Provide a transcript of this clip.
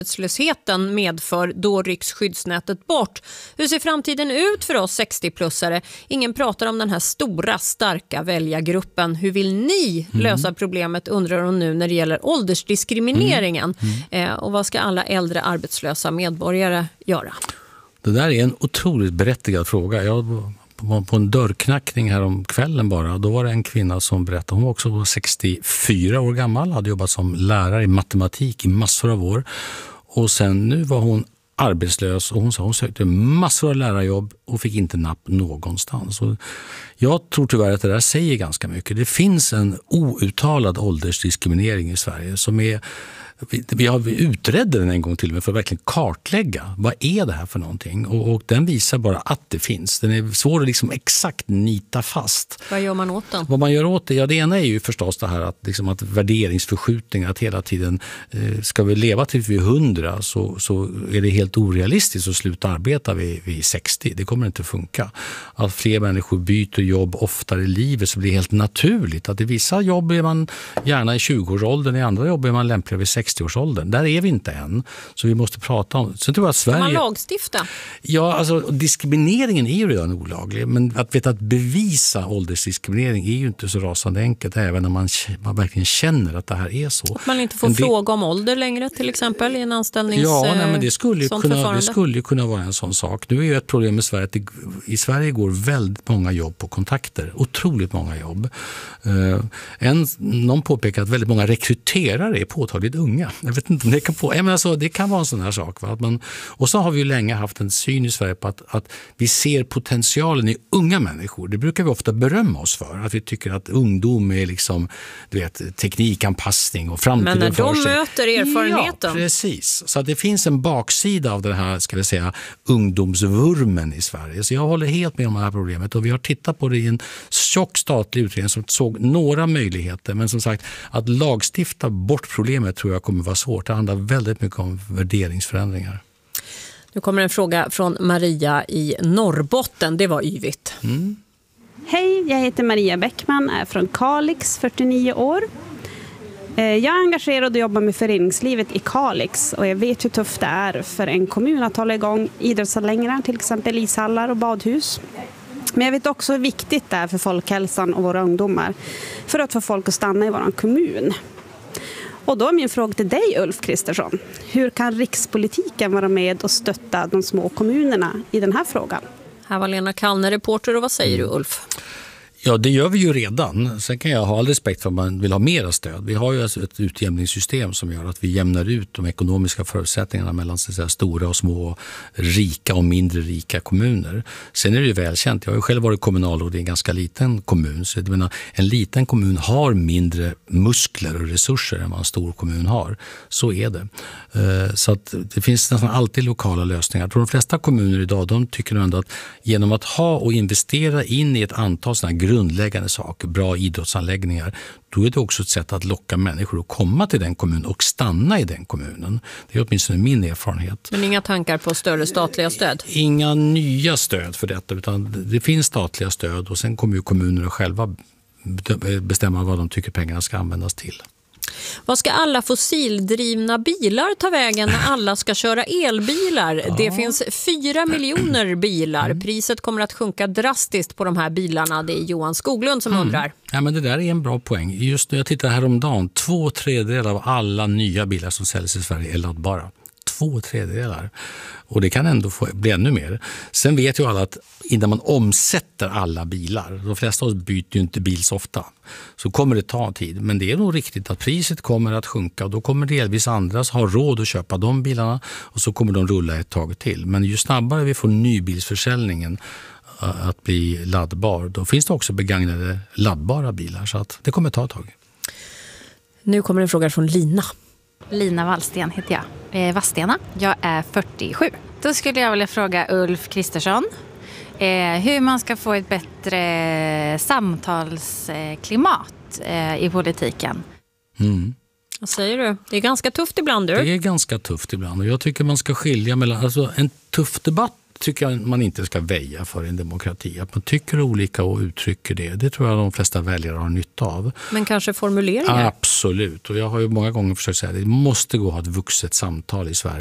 arbetslösheten medför, då rycks skyddsnätet bort. Hur ser framtiden ut för oss 60-plussare? Ingen pratar om den här stora, starka väljargruppen. Hur vill ni lösa problemet, undrar hon nu, när det gäller åldersdiskrimineringen? Och vad ska alla äldre arbetslösa medborgare göra? Det där är en otroligt berättigad fråga. Jag var på en dörrknackning här om kvällen bara. Då var det en kvinna som berättade. Hon var också 64 år gammal. Hade jobbat som lärare i matematik i massor av år. Och sen nu var hon arbetslös och hon sa hon sökte massor av lärarjobb och fick inte napp någonstans. Och jag tror tyvärr att det där säger ganska mycket. Det finns en outtalad åldersdiskriminering i Sverige som är... Vi utredde den en gång till och med för att verkligen kartlägga vad är det här för någonting. Och den visar bara att det finns. Den är svår att liksom exakt nita fast. Vad gör man åt den? Vad man gör åt det? Ja, det ena är ju förstås det här att värderingsförskjutningar, att hela tiden ska vi leva till vi är 100 så är det helt orealistiskt att sluta arbeta vid 60. Det kommer inte funka. Att fler människor byter jobb oftare i livet så blir det helt naturligt. Att i vissa jobb är man gärna i 20-årsåldern, i andra jobb är man lämpligare vid 60-årsåldern. Där är vi inte än. Så vi måste prata om. Så tror jag att Sverige... Kan man lagstifta? Ja, alltså diskrimineringen är ju redan olaglig. Men att bevisa åldersdiskriminering är ju inte så rasande enkelt även om man verkligen känner att det här är så. Att man inte får fråga om ålder längre till exempel i en anställnings... Ja, men det skulle ju kunna vara en sån sak. Nu är ju ett problem i Sverige att i Sverige går väldigt många jobb på kontakter. Otroligt många jobb. Någon påpekar att väldigt många rekryterare är påtagligt unga. Jag vet inte om det kan vara en sån här sak. Va? Och så har vi ju länge haft en syn i Sverige på att vi ser potentialen i unga människor. Det brukar vi ofta berömma oss för. Att vi tycker att ungdom är liksom, tekikanpassning och framtiden. Men när de möter erfarenheten. Ja, precis. Så att det finns en baksida av den här, ska vi säga, ungdomsvurmen i Sverige. Så jag håller helt med om det här problemet. Och vi har tittat på det i en tjock statlig utredning som såg några möjligheter. Men som sagt, att lagstifta bort problemet tror jag kommer vara svårt. Det handlar väldigt mycket om värderingsförändringar. Nu kommer en fråga från Maria i Norrbotten. Det var yvigt. Hej, jag heter Maria Bäckman, är från Kalix, 49 år. Jag är engagerad och jobbar med föreningslivet i Kalix och jag vet hur tufft det är för en kommun att hålla igång idrottsanläggningar, till exempel ishallar och badhus. Men jag vet också hur viktigt det är för folkhälsan och våra ungdomar för att få folk att stanna i vår kommun. Och då är min fråga till dig, Ulf Kristersson. Hur kan rikspolitiken vara med och stötta de små kommunerna i den här frågan? Här var Lena Kallner, reporter, och vad säger du, Ulf? Ja, det gör vi ju redan. Sen kan jag ha all respekt för att man vill ha mera stöd. Vi har ju alltså ett utjämningssystem som gör att vi jämnar ut de ekonomiska förutsättningarna mellan så att säga, stora och små, rika och mindre rika kommuner. Sen är det ju välkänt. Jag har ju själv varit kommunalråd i en ganska liten kommun. Så jag menar, en liten kommun har mindre muskler och resurser än vad en stor kommun har. Så är det. Så att det finns nästan alltid lokala lösningar. Jag tror de flesta kommuner idag, de tycker ändå att genom att ha och investera in i ett antal sådana grundläggande saker, bra idrottsanläggningar, då är det också ett sätt att locka människor att komma till den kommunen och stanna i den kommunen. Det är åtminstone min erfarenhet. Men inga tankar på större statliga stöd? Inga nya stöd för detta, utan det finns statliga stöd och sen kommer ju kommunerna själva bestämma vad de tycker pengarna ska användas till. Vad ska alla fossildrivna bilar ta vägen när alla ska köra elbilar? Ja. Det finns 4 miljoner bilar. Priset kommer att sjunka drastiskt på de här bilarna. Det är Johan Skoglund som undrar. Ja, men det där är en bra poäng. Just nu, jag tittar häromdagen, 2/3 av alla nya bilar som säljs i Sverige är laddbara. 2/3. Och det kan ändå bli ännu mer. Sen vet ju alla att innan man omsätter alla bilar, de flesta av oss byter ju inte bil så ofta, så kommer det ta tid. Men det är nog riktigt att priset kommer att sjunka och då kommer delvis andra ha råd att köpa de bilarna och så kommer de rulla ett tag till. Men ju snabbare vi får nybilsförsäljningen att bli laddbar, då finns det också begagnade laddbara bilar, så att det kommer ta ett tag. Nu kommer en fråga från Lina. Lina Wallsten heter jag. Vadstena. Jag är 47. Då skulle jag vilja fråga Ulf Kristersson hur man ska få ett bättre samtalsklimat i politiken. Vad säger du? Det är ganska tufft ibland, du. Det är ganska tufft ibland och jag tycker man ska skilja mellan, alltså en tuff debatt tycker jag man inte ska väja för en demokrati. Att man tycker olika och uttrycker det tror jag de flesta väljare har nytta av. Men kanske formuleringar? Absolut. Och jag har ju många gånger försökt säga att det måste gå att ha ett vuxet samtal i Sverige.